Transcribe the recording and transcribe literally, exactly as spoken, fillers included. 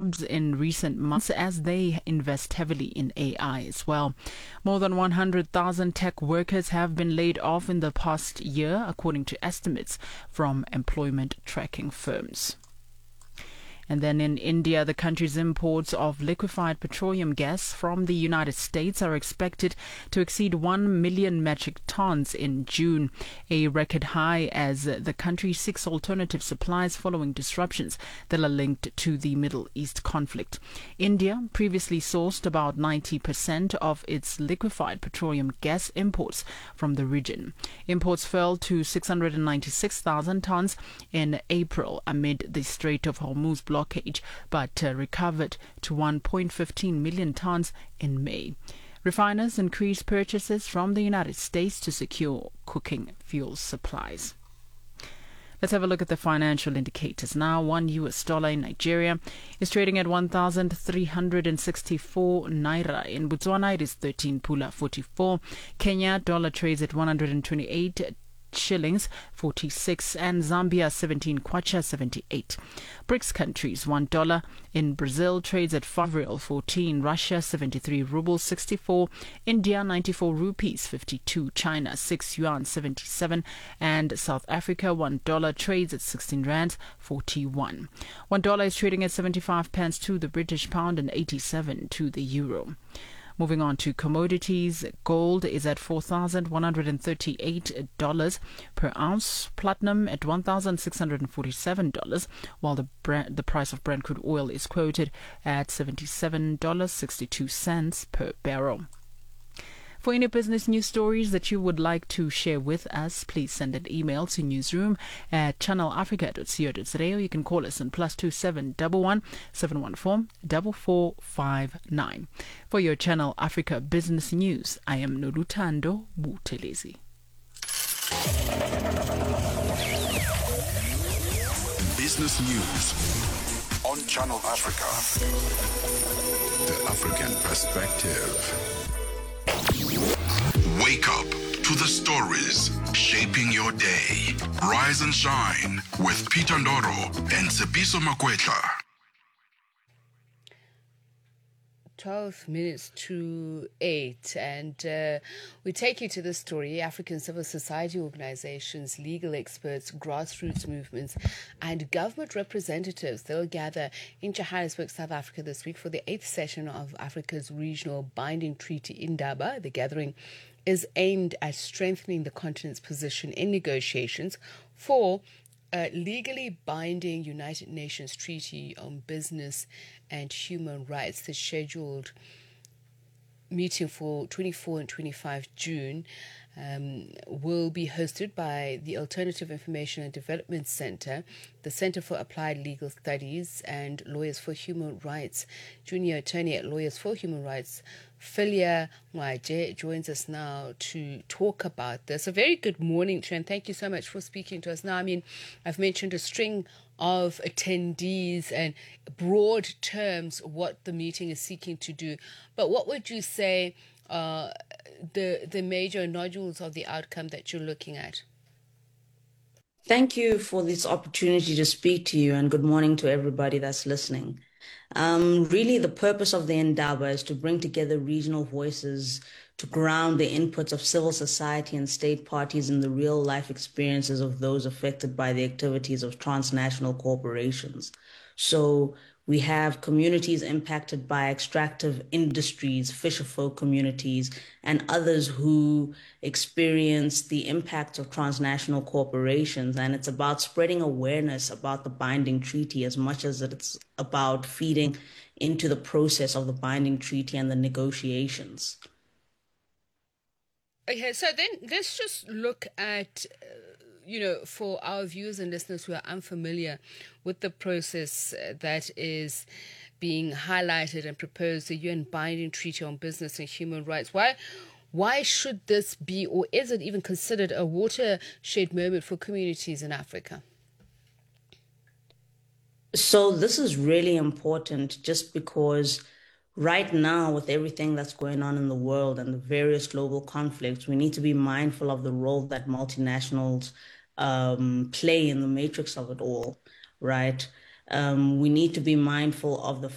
jobs in recent months as they invest heavily in A I as well. More than one hundred thousand tech workers have been laid off in the past year, according to estimates from employment tracking firms. And then in India, the country's imports of liquefied petroleum gas from the United States are expected to exceed one million metric tons in June, a record high as the country seeks alternative supplies following disruptions that are linked to the Middle East conflict. India previously sourced about ninety percent of its liquefied petroleum gas imports from the region. Imports fell to six hundred ninety-six thousand tons in April amid the Strait of Hormuz blockade. blockage, but uh, recovered to one point one five million tons in May. Refiners increased purchases from the United States to secure cooking fuel supplies. Let's have a look at the financial indicators now. One U S dollar in Nigeria is trading at one thousand three hundred sixty-four naira. In Botswana, it is thirteen pula forty-four. Kenya dollar trades at one hundred twenty-eight shillings forty-six, and Zambia seventeen kwacha seventy-eight. BRICS countries, one dollar in Brazil trades at five real fourteen, Russia seventy-three rubles sixty-four, India ninety-four rupees fifty-two, China six yuan seventy-seven, and South Africa one dollar trades at sixteen rands forty-one. One dollar is trading at seventy-five pence to the British pound and eighty-seven to the euro. Moving on to commodities, gold is at four thousand one hundred thirty-eight dollars per ounce, platinum at one thousand six hundred forty-seven dollars, while the Brent, the price of Brent crude oil is quoted at seventy-seven dollars and sixty-two cents per barrel. For any business news stories that you would like to share with us, please send an email to newsroom at channel africa dot co dot za, or you can call us on plus two seven one one seven one four four four five nine. For your Channel Africa business news, I am Nolutando Buthelezi. Business news on Channel Africa. The African perspective. Wake up to the stories shaping your day. Rise and shine with Peter Ndoro and Tsepiso Makwetla. twelve minutes to eight, and uh, we take you to this story. African civil society organizations, legal experts, grassroots movements, and government representatives, they'll gather in Johannesburg, South Africa this week for the eighth session of Africa's regional binding treaty Indaba. The gathering is aimed at strengthening the continent's position in negotiations for a legally binding United Nations Treaty on Business and Human Rights. The scheduled meeting for twenty-four and twenty-five June um, will be hosted by the Alternative Information and Development Center, the Center for Applied Legal Studies, and Lawyers for Human Rights. Junior attorney at Lawyers for Human Rights, Philia Mwaje, joins us now to talk about this. A very good morning to you, and thank you so much for speaking to us. Now, I mean, I've mentioned a string of attendees and broad terms what the meeting is seeking to do, but what would you say uh, the the major nodules of the outcome that you're looking at? Thank you for this opportunity to speak to you, and good morning to everybody that's listening. Um, really, the purpose of the Indaba is to bring together regional voices to ground the inputs of civil society and state parties in the real life experiences of those affected by the activities of transnational corporations. So we have communities impacted by extractive industries, fisherfolk communities, and others who experience the impact of transnational corporations. And it's about spreading awareness about the binding treaty as much as it's about feeding into the process of the binding treaty and the negotiations. Okay, so then let's just look at, uh, you know, for our viewers and listeners who are unfamiliar with the process uh, that is being highlighted and proposed, the U N Binding Treaty on Business and Human Rights. Why, why should this be, or is it even considered a watershed moment for communities in Africa? So this is really important just because right now, with everything that's going on in the world and the various global conflicts, we need to be mindful of the role that multinationals um, play in the matrix of it all, right? Um, we need to be mindful of the